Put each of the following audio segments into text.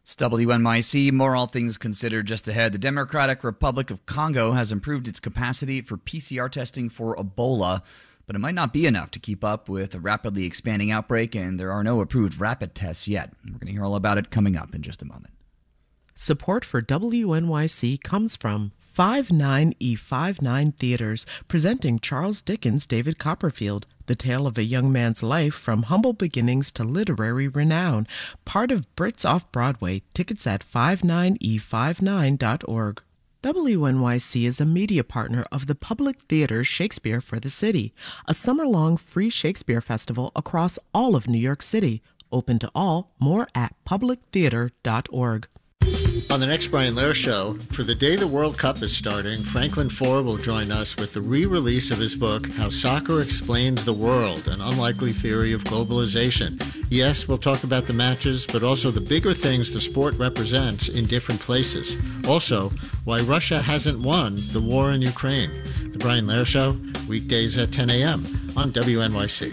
It's WNYC. More All Things Considered just ahead. The Democratic Republic of Congo has improved its capacity for PCR testing for Ebola, but it might not be enough to keep up with a rapidly expanding outbreak, and there are no approved rapid tests yet. We're going to hear all about it coming up in just a moment. Support for WNYC comes from 59E59 Theaters, presenting Charles Dickens' David Copperfield, the tale of a young man's life from humble beginnings to literary renown. Part of Brits Off-Broadway. Tickets at 59e59.org. WNYC is a media partner of the Public Theater's Shakespeare for the City, a summer-long free Shakespeare festival across all of New York City. Open to all. More at publictheater.org. On the next Brian Lehrer Show, for the day the World Cup is starting, Franklin Foer will join us with the re-release of his book, How Soccer Explains the World, an Unlikely Theory of Globalization. Yes, we'll talk about the matches, but also the bigger things the sport represents in different places. Also, why Russia hasn't won the war in Ukraine. The Brian Lehrer Show, weekdays at 10 a.m. on WNYC.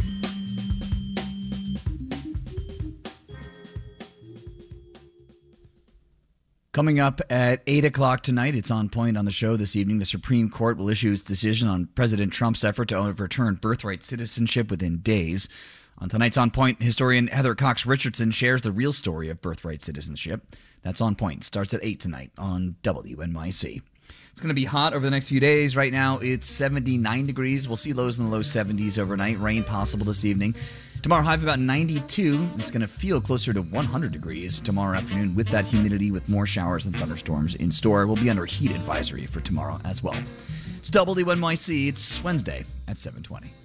Coming up at 8 o'clock tonight, it's on point on the show this evening. The Supreme Court will issue its decision on President Trump's effort to overturn birthright citizenship within days. On tonight's On Point, historian Heather Cox Richardson shares the real story of birthright citizenship. That's On Point. Starts at 8 tonight on WNYC. It's going to be hot over the next few days. Right now, it's 79 degrees. We'll see lows in the low 70s overnight. Rain possible this evening. Tomorrow, high of about 92. It's going to feel closer to 100 degrees tomorrow afternoon with that humidity, with more showers and thunderstorms in store. We'll be under heat advisory for tomorrow as well. It's WNYC. It's Wednesday at 7:20.